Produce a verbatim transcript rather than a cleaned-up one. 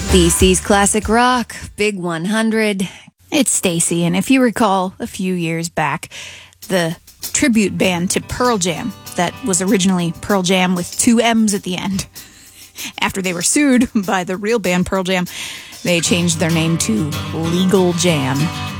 B C's Classic Rock, Big one hundred. It's Stacy, and if you recall, a few years back, the tribute band to Pearl Jam that was originally Pearl Jam with two M's at the end. After they were sued by the real band Pearl Jam, they changed their name to Legal Jam.